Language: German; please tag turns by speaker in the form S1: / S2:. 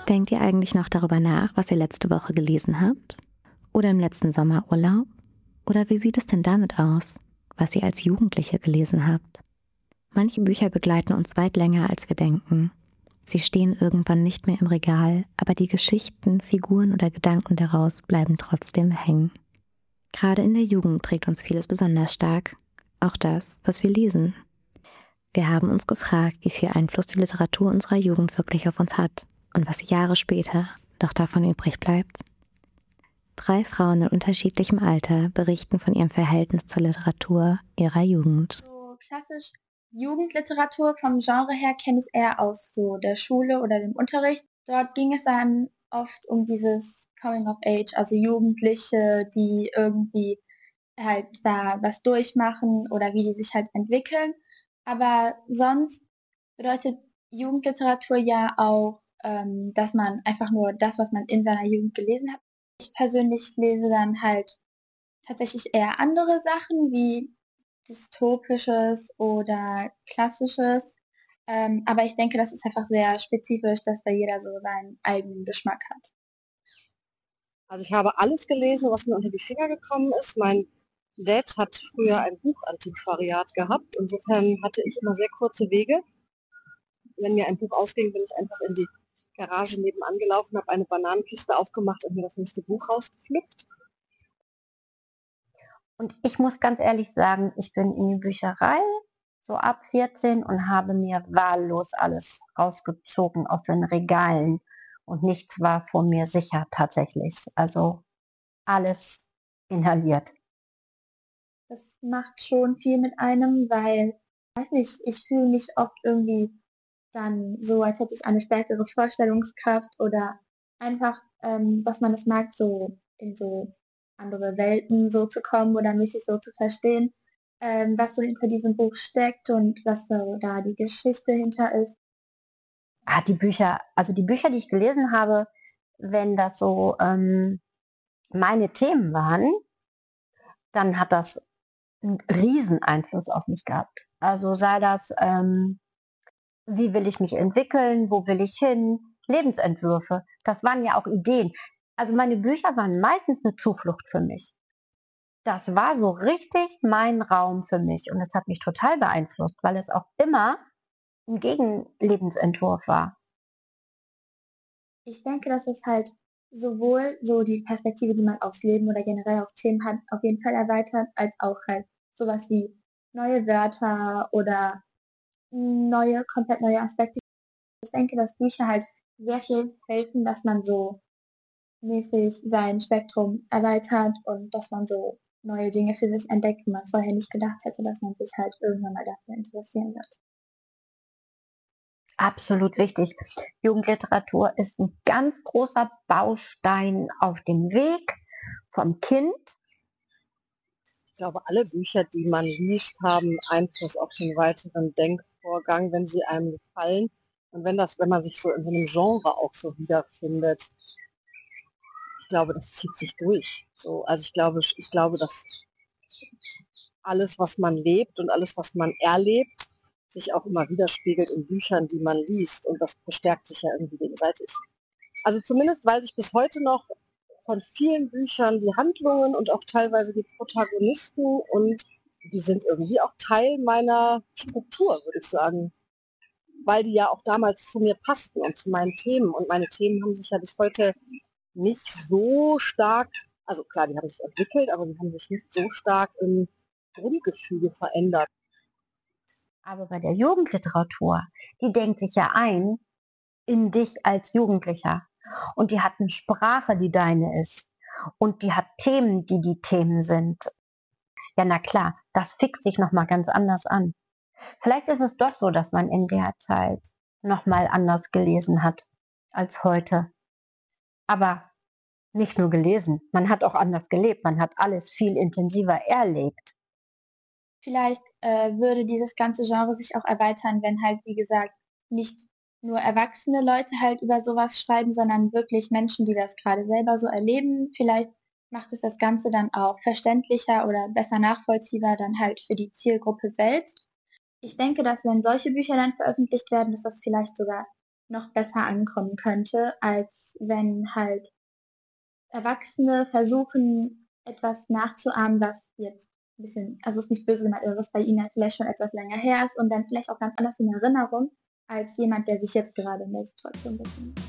S1: Denkt ihr eigentlich noch darüber nach, was ihr letzte Woche gelesen habt? Oder im letzten Sommerurlaub? Oder wie sieht es denn damit aus, was ihr als Jugendliche gelesen habt? Manche Bücher begleiten uns weit länger, als wir denken. Sie stehen irgendwann nicht mehr im Regal, aber die Geschichten, Figuren oder Gedanken daraus bleiben trotzdem hängen. Gerade in der Jugend prägt uns vieles besonders stark. Auch das, was wir lesen. Wir haben uns gefragt, wie viel Einfluss die Literatur unserer Jugend wirklich auf uns hat und was Jahre später noch davon übrig bleibt. 3 Frauen in unterschiedlichem Alter berichten von ihrem Verhältnis zur Literatur ihrer Jugend.
S2: So klassisch Jugendliteratur vom Genre her kenne ich eher aus so der Schule oder dem Unterricht. Dort ging es dann oft um dieses Coming of Age, also Jugendliche, die irgendwie halt da was durchmachen oder wie die sich halt entwickeln. Aber sonst bedeutet Jugendliteratur ja auch, dass man einfach nur das, was man in seiner Jugend gelesen hat. Ich persönlich lese dann halt tatsächlich eher andere Sachen wie dystopisches oder klassisches. Aber ich denke, das ist einfach sehr spezifisch, dass da jeder so seinen eigenen Geschmack hat.
S3: Also ich habe alles gelesen, was mir unter die Finger gekommen ist. Mein Dad hat früher ein Buchantiquariat gehabt. Insofern hatte ich immer sehr kurze Wege. Wenn mir ein Buch ausging, bin ich einfach in die Garage nebenan gelaufen, habe eine Bananenkiste aufgemacht und mir das nächste Buch rausgepflückt.
S4: Und ich muss ganz ehrlich sagen, ich bin in die Bücherei so ab 14 und habe mir wahllos alles rausgezogen aus den Regalen. Und nichts war vor mir sicher tatsächlich. Also alles inhaliert.
S2: Das macht schon viel mit einem, weil, weiß nicht, ich fühle mich oft irgendwie dann so, als hätte ich eine stärkere Vorstellungskraft oder einfach, dass man es mag, so in so andere Welten so zu kommen oder mäßig so zu verstehen, was so hinter diesem Buch steckt und was so da die Geschichte hinter ist.
S4: Die Bücher, die ich gelesen habe, wenn das so meine Themen waren, dann hat das einen riesen Einfluss auf mich gehabt. Also sei das, wie will ich mich entwickeln, wo will ich hin, Lebensentwürfe. Das waren ja auch Ideen. Also meine Bücher waren meistens eine Zuflucht für mich. Das war so richtig mein Raum für mich und das hat mich total beeinflusst, weil es auch immer ein Gegenlebensentwurf war.
S2: Ich denke, dass es halt sowohl so die Perspektive, die man aufs Leben oder generell auf Themen hat, auf jeden Fall erweitert, als auch halt sowas wie neue Wörter oder komplett neue Aspekte. Ich denke, dass Bücher halt sehr viel helfen, dass man so mäßig sein Spektrum erweitert und dass man so neue Dinge für sich entdeckt, die man vorher nicht gedacht hätte, dass man sich halt irgendwann mal dafür interessieren wird.
S4: Absolut wichtig. Jugendliteratur ist ein ganz großer Baustein auf dem Weg vom Kind.
S3: Ich glaube, alle Bücher, die man liest, haben Einfluss auf den weiteren Denkvorgang, wenn sie einem gefallen. Und wenn man sich so in so einem Genre auch so wiederfindet, ich glaube, das zieht sich durch. So, also ich glaube, dass alles, was man lebt und alles, was man erlebt, sich auch immer widerspiegelt in Büchern, die man liest. Und das bestärkt sich ja irgendwie gegenseitig. Also zumindest weiß ich bis heute noch von vielen Büchern die Handlungen und auch teilweise die Protagonisten und die sind irgendwie auch Teil meiner Struktur, würde ich sagen. Weil die ja auch damals zu mir passten und zu meinen Themen. Und meine Themen haben sich ja bis heute nicht so stark, also klar, die haben sich entwickelt, aber sie haben sich nicht so stark im Grundgefüge verändert.
S4: Aber bei der Jugendliteratur, die denkt sich ja ein in dich als Jugendlicher. Und die hat eine Sprache, die deine ist. Und die hat Themen, die die Themen sind. Ja, na klar, das fixt sich nochmal ganz anders an. Vielleicht ist es doch so, dass man in der Zeit nochmal anders gelesen hat als heute. Aber nicht nur gelesen, man hat auch anders gelebt. Man hat alles viel intensiver erlebt.
S2: Vielleicht würde dieses ganze Genre sich auch erweitern, wenn halt, wie gesagt, nicht nur erwachsene Leute halt über sowas schreiben, sondern wirklich Menschen, die das gerade selber so erleben. Vielleicht macht es das Ganze dann auch verständlicher oder besser nachvollziehbar dann halt für die Zielgruppe selbst. Ich denke, dass wenn solche Bücher dann veröffentlicht werden, dass das vielleicht sogar noch besser ankommen könnte, als wenn halt Erwachsene versuchen, etwas nachzuahmen, was jetzt ein bisschen, also ist nicht böse gemeint, aber was bei ihnen halt vielleicht schon etwas länger her ist und dann vielleicht auch ganz anders in Erinnerung, als jemand, der sich jetzt gerade in der Situation befindet.